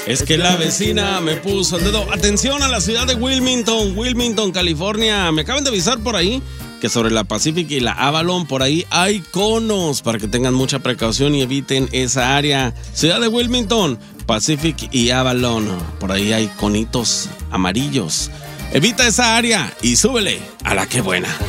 Es que la vecina me puso el dedo. Atención a la ciudad de Wilmington, California. Me acaban de avisar por ahí que sobre la Pacific y la Avalon, por ahí hay conos para que tengan mucha precaución y eviten esa área. Ciudad de Wilmington, Pacific y Avalon. Por ahí hay conitos amarillos. Evita esa área y súbele a la que buena.